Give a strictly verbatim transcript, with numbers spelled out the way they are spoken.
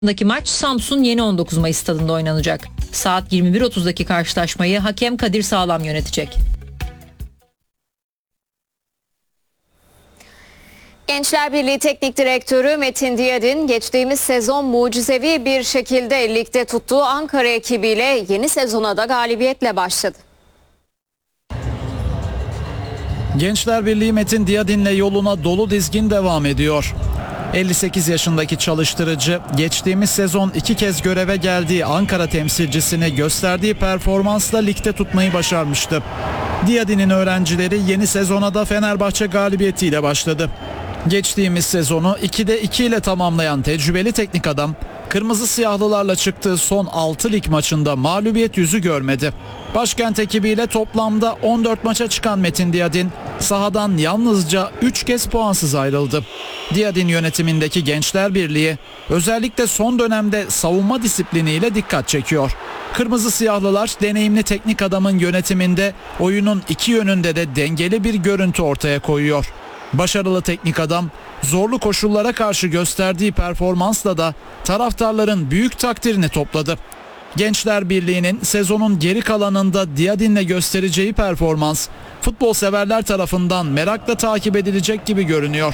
Daki maç Samsun Yeni on dokuz Mayıs stadında oynanacak. Saat yirmi bir otuzdaki karşılaşmayı hakem Kadir Sağlam yönetecek. Gençler Birliği Teknik Direktörü Metin Diyadin geçtiğimiz sezon mucizevi bir şekilde ligde tuttuğu Ankara ekibiyle yeni sezona da galibiyetle başladı. Gençler Birliği Metin Diyadin'le yoluna dolu dizgin devam ediyor. elli sekiz yaşındaki çalıştırıcı geçtiğimiz sezon iki kez göreve geldiği Ankara temsilcisini gösterdiği performansla ligde tutmayı başarmıştı. Diyadin'in öğrencileri yeni sezona da Fenerbahçe galibiyetiyle başladı. Geçtiğimiz sezonu ikide iki ile tamamlayan tecrübeli teknik adam, kırmızı siyahlılarla çıktığı son altı lig maçında mağlubiyet yüzü görmedi. Başkent ekibiyle toplamda on dört maça çıkan Metin Diyadin, sahadan yalnızca üç kez puansız ayrıldı. Diyadin yönetimindeki Gençler Birliği özellikle son dönemde savunma disipliniyle dikkat çekiyor. Kırmızı siyahlılar deneyimli teknik adamın yönetiminde oyunun iki yönünde de dengeli bir görüntü ortaya koyuyor. Başarılı teknik adam zorlu koşullara karşı gösterdiği performansla da taraftarların büyük takdirini topladı. Gençler Birliği'nin sezonun geri kalanında Diyadin'le göstereceği performans futbol severler tarafından merakla takip edilecek gibi görünüyor.